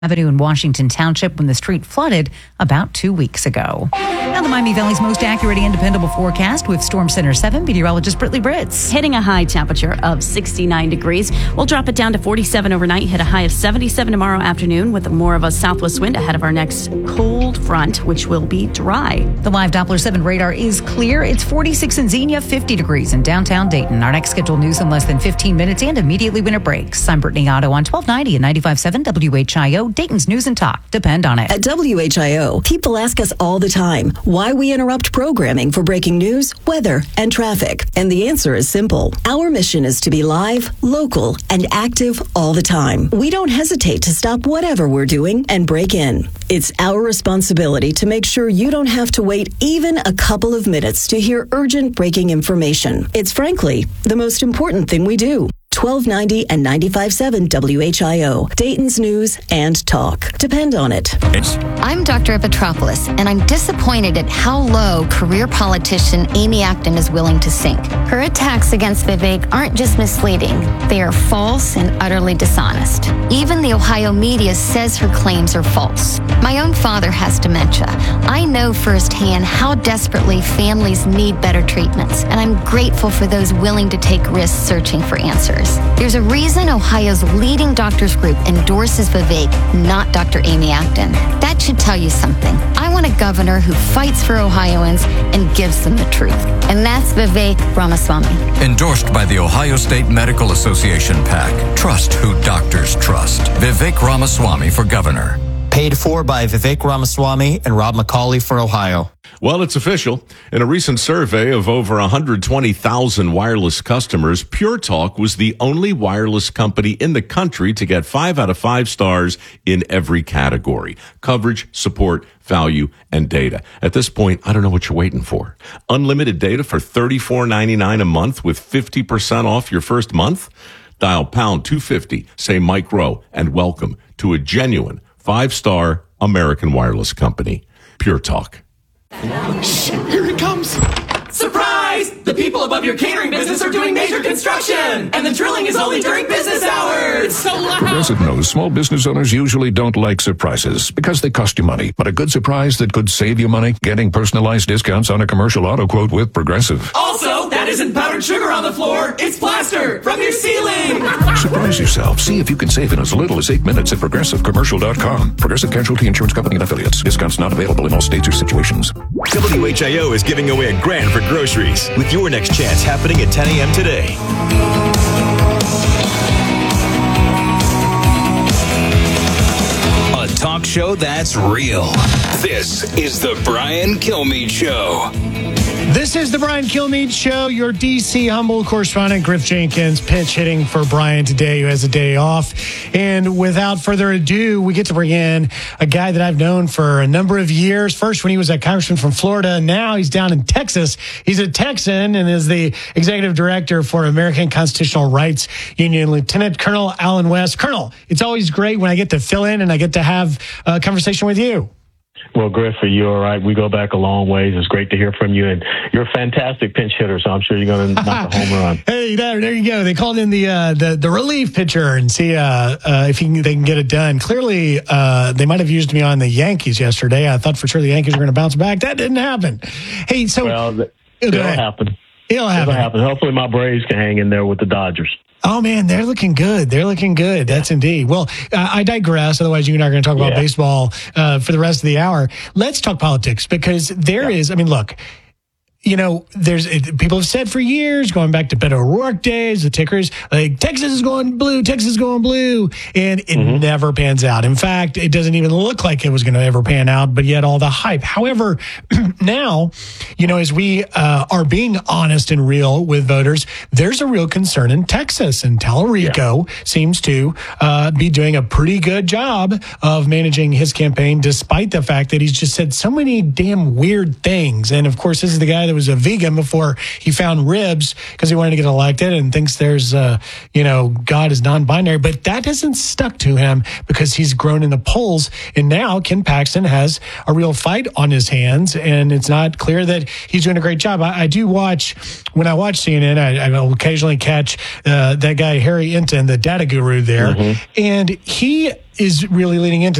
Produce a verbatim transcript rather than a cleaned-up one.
Avenue in Washington Township when the street flooded about two weeks ago. Now the Miami Valley's most accurate and dependable forecast with Storm Center seven meteorologist Brittany Britz. Hitting a high temperature of sixty-nine degrees. We'll drop it down to forty-seven overnight, hit a high of seventy-seven tomorrow afternoon with more of a southwest wind ahead of our next cold front, which will be dry. The live Doppler seven radar is clear. It's forty-six in Xenia, fifty degrees in downtown Dayton. Our next scheduled news in less than fifteen minutes and immediately when it breaks. I'm Brittany Otto on twelve ninety and ninety-five point seven W H I O. Dayton's News and Talk. Depend on it. At W H I O, people ask us all the time why we interrupt programming for breaking news, weather, and traffic. And the answer is simple. Our mission is to be live, local, and active all the time. We don't hesitate to stop whatever we're doing and break in. It's our responsibility to make sure you don't have to wait even a couple of minutes to hear urgent breaking information. It's frankly the most important thing we do. twelve ninety and ninety-five point seven W H I O, Dayton's News and Talk. Depend on it. I'm Doctor Petropoulos, and I'm disappointed at how low career politician Amy Acton is willing to sink. Her attacks against Vivek aren't just misleading. They are false and utterly dishonest. Even the Ohio media says her claims are false. My own father has dementia. I know firsthand how desperately families need better treatments, and I'm grateful for those willing to take risks searching for answers. There's a reason Ohio's leading doctors group endorses Vivek, not Doctor Amy Acton. That should tell you something. I want a governor who fights for Ohioans and gives them the truth. And that's Vivek Ramaswamy. Endorsed by the Ohio State Medical Association PAC. Trust who doctors trust. Vivek Ramaswamy for governor. Paid for by Vivek Ramaswamy and Rob McCauley for Ohio. Well, it's official. In a recent survey of over one hundred twenty thousand wireless customers, Pure Talk was the only wireless company in the country to get five out of five stars in every category: coverage, support, value, and data. At this point, I don't know what you're waiting for. Unlimited data for thirty-four ninety-nine a month with fifty percent off your first month? Dial pound two fifty, say Mike Rowe, and welcome to a genuine five-star American wireless company. Pure Talk. Shh, here it comes. Surprise! The people above your catering business are doing major construction, and the drilling is only during business hours. So loud. Progressive knows small business owners usually don't like surprises because they cost you money. But a good surprise that could save you money? Getting personalized discounts on a commercial auto quote with Progressive. Also, that isn't powdered sugar on the floor. It's plaster from your ceiling. Surprise yourself. See if you can save in as little as eight minutes at progressive commercial dot com. Progressive Casualty Insurance Company and Affiliates. Discounts not available in all states or situations. W H I O is giving away a grand for groceries with your next chance happening at ten a.m. today. A talk show that's real. This is the Brian Kilmeade Show. This is the Brian Kilmeade Show. Your D C Humboldt correspondent, Griff Jenkins, pinch hitting for Brian today, who has a day off. And without further ado, we get to bring in a guy that I've known for a number of years. First, when he was a congressman from Florida, and now he's down in Texas. He's a Texan and is the executive director for American Constitutional Rights Union, Lieutenant Colonel Allen West. Colonel, it's always great when I get to fill in and I get to have a conversation with you. Well, Griff, are you all right? We go back a long ways. It's great to hear from you. And you're a fantastic pinch hitter, so I'm sure you're going to knock a home run. Hey, there, there you go. They called in the uh, the, the relief pitcher and see uh, uh, if he can, they can get it done. Clearly, uh, they might have used me on the Yankees yesterday. I thought for sure the Yankees were going to bounce back. That didn't happen. Hey, so... Well, it'll happen. It'll happen. It'll happen. Hopefully my Braves can hang in there with the Dodgers. Oh, man, they're looking good. They're looking good. That's indeed. Well, uh, I digress. Otherwise, you and I are going to talk about yeah. baseball uh, for the rest of the hour. Let's talk politics because there yeah. is, I mean, look, you know, there's people have said for years, going back to Beto O'Rourke days, the tickers, like Texas is going blue, Texas is going blue, and it mm-hmm. never pans out. In fact, it doesn't even look like it was going to ever pan out, but yet all the hype. However, now, you know, as we uh, are being honest and real with voters, there's a real concern in Texas, and Tallarico yeah. seems to uh, be doing a pretty good job of managing his campaign, despite the fact that he's just said so many damn weird things. And of course, this is the guy that was a vegan before he found ribs because he wanted to get elected and thinks there's, uh, you know, God is non-binary. But that hasn't stuck to him because he's grown in the polls. And now Ken Paxton has a real fight on his hands. And it's not clear that he's doing a great job. I, I do watch, when I watch C N N, I, I will occasionally catch uh, that guy, Harry Enton, the data guru there. Mm-hmm. And he is really leaning into